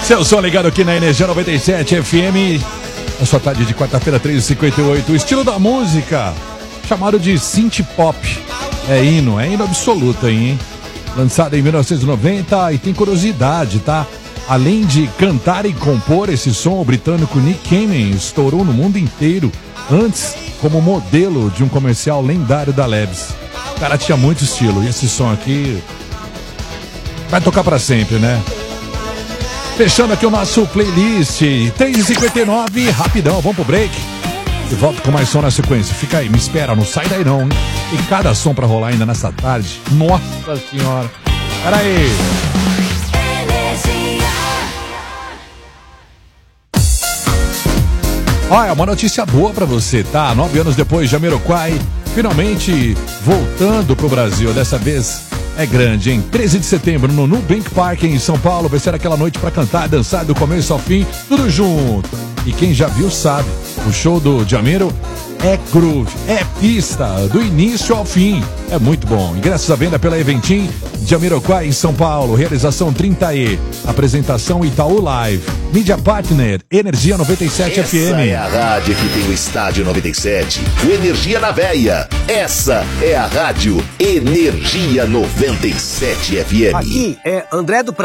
Seu som ligado aqui na Energia 97 FM. Na sua tarde de quarta-feira, 3h58. O estilo da música, chamado de synth pop. É hino absoluto, hein? Lançado em 1990 e tem curiosidade, tá? Além de cantar e compor esse som, o britânico Nick Cannon estourou no mundo inteiro antes como modelo de um comercial lendário da Levi's. O cara tinha muito estilo e esse som aqui vai tocar pra sempre, né? Fechando aqui o nosso playlist 3h59, rapidão, vamos pro break. E volto com mais som na sequência. Fica aí, me espera, não sai daí não, hein? Tem cada som pra rolar ainda nessa tarde. Nossa senhora. Pera aí. Olha, uma notícia boa pra você, tá? 9 anos depois, Jamiroquai finalmente voltando pro Brasil. Dessa vez é grande, hein? 13 de setembro, no Nubank Park, em São Paulo. Vai ser aquela noite pra cantar, dançar do começo ao fim, tudo junto. E quem já viu sabe, o show do Jamiro é groove, é pista, do início ao fim. É muito bom. Ingressos à venda pela Eventim, Jamiroquai, em São Paulo. Realização 30E. Apresentação Itaú Live. Mídia Partner, Energia 97 Essa FM. Essa é a rádio que tem o Estádio 97. O Energia na Veia. Essa é a rádio Energia 97 FM. Aqui é André do